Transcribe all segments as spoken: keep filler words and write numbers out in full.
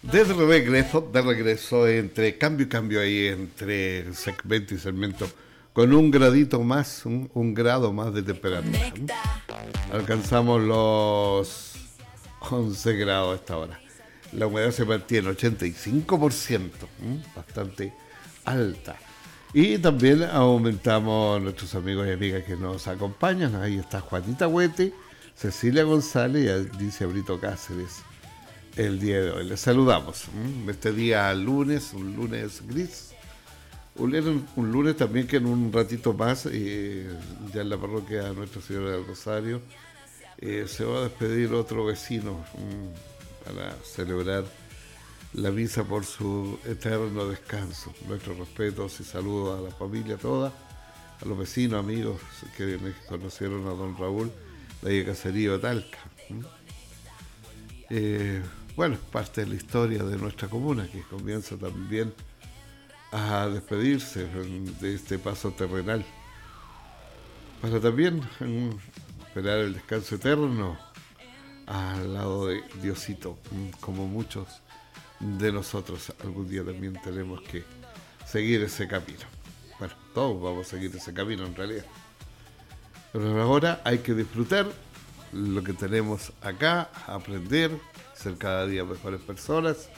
De regreso, de regreso, entre cambio y cambio ahí, entre segmento y segmento, con un gradito más, un, un grado más de temperatura. ¿eh? Alcanzamos los once grados a esta hora. La humedad se mantiene ochenta y cinco por ciento, ¿eh? Bastante alta. Y también aumentamos nuestros amigos y amigas que nos acompañan. Ahí está Juanita Huete, Cecilia González y Alicia Brito Cáceres. El día de hoy les saludamos. ¿m? Este día lunes, un lunes gris, un lunes, un lunes también que en un ratito más, eh, ya en la parroquia Nuestra Señora del Rosario, eh, se va a despedir otro vecino ¿m? para celebrar la misa por su eterno descanso. Nuestros respetos y saludos a la familia toda, a los vecinos, amigos que conocieron a don Raúl de Caserío de Talca. ¿m? Eh, Bueno, es parte de la historia de nuestra comuna que comienza también a despedirse de este paso terrenal para también um, esperar el descanso eterno al lado de Diosito, um, como muchos de nosotros algún día también tenemos que seguir ese camino. Bueno, todos vamos a seguir ese camino en realidad, pero ahora hay que disfrutar lo que tenemos acá, aprender, ser cada día mejores personas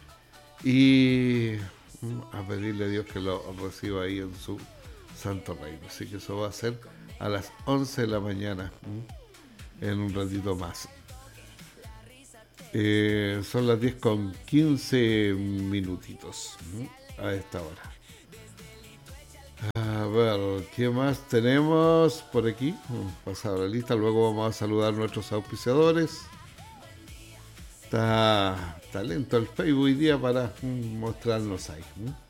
y a pedirle a Dios que lo reciba ahí en su santo reino. Así que eso va a ser a las once de la mañana, en un ratito más. Eh, son las diez con quince minutitos a esta hora. A ver, ¿qué más tenemos por aquí? Pasado la lista, luego vamos a saludar a nuestros auspiciadores. Está, está lento el Facebook hoy día para mm, mostrarnos ahí.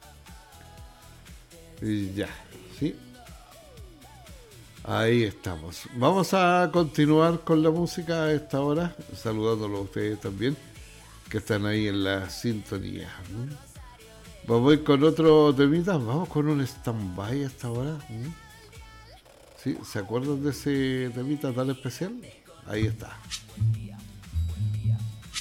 ¿Mm? Y ya, ¿sí? Ahí estamos. Vamos a continuar con la música a esta hora, saludándolo a ustedes también, que están ahí en la sintonía. ¿Mm? Vamos a ir con otro temita, vamos con un stand-by a esta hora. ¿Mm? ¿Sí? ¿Se acuerdan de ese temita tan especial? Ahí está.